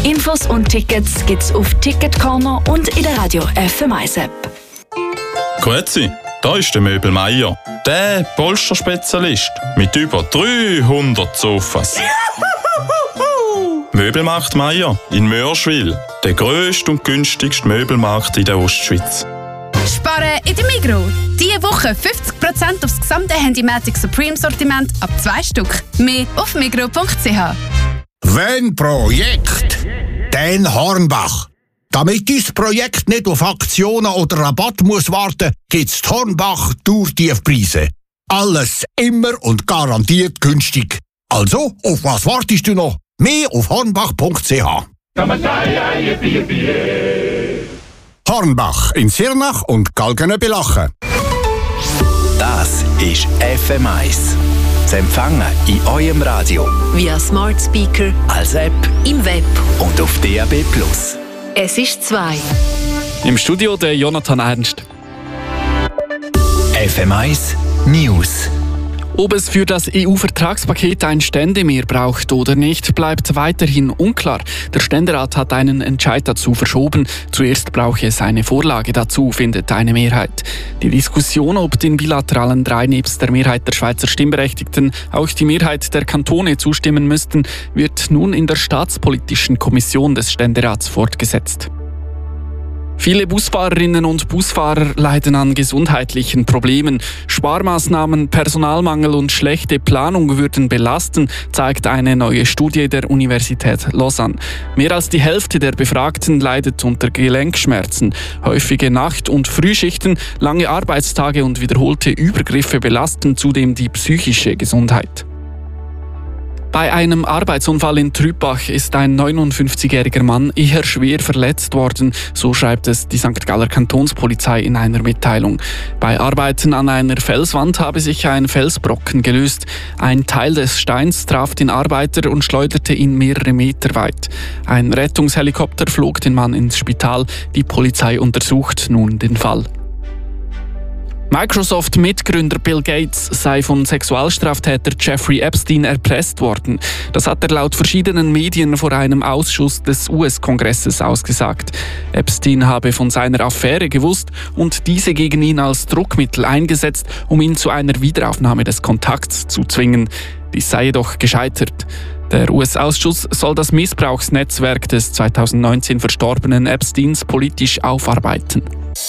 Infos und Tickets gibt's auf Ticket Corner und in der Radio FM1 App. Grüezi, da ist der Möbel Meier, der Polsterspezialist mit über 300 Sofas. Möbelmarkt Meier in Mörschwil, der grösste und günstigste Möbelmarkt in der Ostschweiz. Sparen in der Migros. Diese Woche 50% aufs gesamte Handymatic Supreme Sortiment ab 2 Stück. Mehr auf migros.ch. Wenn Projekt, dann Hornbach. Damit dein Projekt nicht auf Aktionen oder Rabatt muss warten, gibt's Hornbach Tourtiefpreise. Alles immer und garantiert günstig. Also, auf was wartest du noch? Mehr auf hornbach.ch. Hornbach in Sirnach und Galgenebelachen. Das ist FM1. Zu empfangen in eurem Radio. Via Smart Speaker, Als App im Web. und auf DAB+. Es ist 2. Im Studio der Jonathan Ernst. FM1 News. Ob es für das EU-Vertragspaket ein Ständemehr braucht oder nicht, bleibt weiterhin unklar. Der Ständerat hat einen Entscheid dazu verschoben. Zuerst brauche es eine Vorlage dazu, findet eine Mehrheit. Die Diskussion, ob den bilateralen 3 nebst der Mehrheit der Schweizer Stimmberechtigten auch die Mehrheit der Kantone zustimmen müssten, wird nun in der Staatspolitischen Kommission des Ständerats fortgesetzt. Viele Busfahrerinnen und Busfahrer leiden an gesundheitlichen Problemen. Sparmaßnahmen, Personalmangel und schlechte Planung würden belasten, zeigt eine neue Studie der Universität Lausanne. Mehr als die Hälfte der Befragten leidet unter Gelenkschmerzen. Häufige Nacht- und Frühschichten, lange Arbeitstage und wiederholte Übergriffe belasten zudem die psychische Gesundheit. Bei einem Arbeitsunfall in Trübach ist ein 59-jähriger Mann eher schwer verletzt worden, so schreibt es die St. Galler Kantonspolizei in einer Mitteilung. Bei Arbeiten an einer Felswand habe sich ein Felsbrocken gelöst. Ein Teil des Steins traf den Arbeiter und schleuderte ihn mehrere Meter weit. Ein Rettungshelikopter flog den Mann ins Spital. Die Polizei untersucht nun den Fall. Microsoft-Mitgründer Bill Gates sei von Sexualstraftäter Jeffrey Epstein erpresst worden. Das hat er laut verschiedenen Medien vor einem Ausschuss des US-Kongresses ausgesagt. Epstein habe von seiner Affäre gewusst und diese gegen ihn als Druckmittel eingesetzt, um ihn zu einer Wiederaufnahme des Kontakts zu zwingen. Dies sei jedoch gescheitert. Der US-Ausschuss soll das Missbrauchsnetzwerk des 2019 verstorbenen Epsteins politisch aufarbeiten.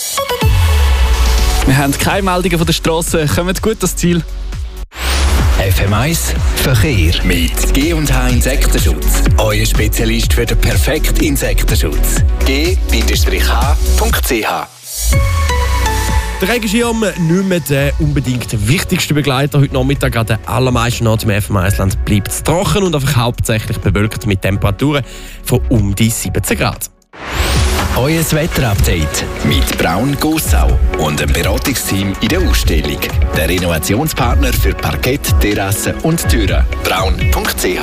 Wir haben keine Meldungen von der Straße. Kommen gut das Ziel. FM1 Verkehr mit G&H Insektenschutz. Euer Spezialist für den perfekten Insektenschutz. G-H.ch. Der Regenschirm nicht mehr der unbedingt wichtigste Begleiter heute Nachmittag an den allermeisten Orten im FM1-Land bleibt es trocken und einfach hauptsächlich bewölkt mit Temperaturen von um die 17 Grad. Euer Wetterupdate mit Braun Gossau und dem Beratungsteam in der Ausstellung. Der Renovationspartner für Parkett, Terrassen und Türen. Braun.ch.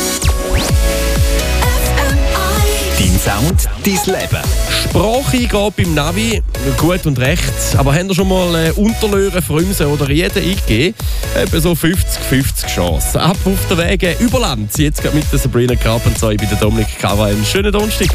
Dein Sound, dein Leben. Spracheingabe beim Navi, gut und recht. Aber habt ihr schon mal Unterlöhren, Frümsen oder jeden eingegeben? Etwa so 50-50 Chance. Ab auf den Wegen über Land. Jetzt gerade mit der Sabrina Carpenter bei der Dominik Cava. Einen schönen Donnerstag.